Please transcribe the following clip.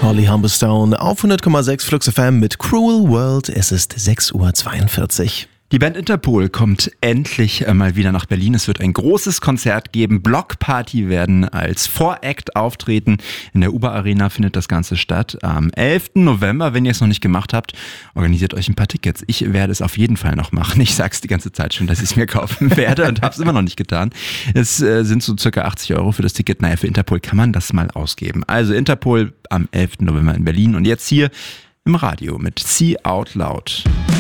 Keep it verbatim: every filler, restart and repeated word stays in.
Holly Humberstone auf hundert Komma sechs Flux F M mit Cruel World. Es ist sechs Uhr zweiundvierzig. Die Band Interpol kommt endlich mal wieder nach Berlin. Es wird ein großes Konzert geben. Blockparty werden als Voract auftreten. In der Uber Arena findet das Ganze statt. Am elften November, wenn ihr es noch nicht gemacht habt, organisiert euch ein paar Tickets. Ich werde es auf jeden Fall noch machen. Ich sag's die ganze Zeit schon, dass ich es mir kaufen werde und habe es immer noch nicht getan. Es äh, sind so circa achtzig Euro für das Ticket. Naja, für Interpol kann man das mal ausgeben. Also Interpol am elften November in Berlin und jetzt hier im Radio mit See Out Loud.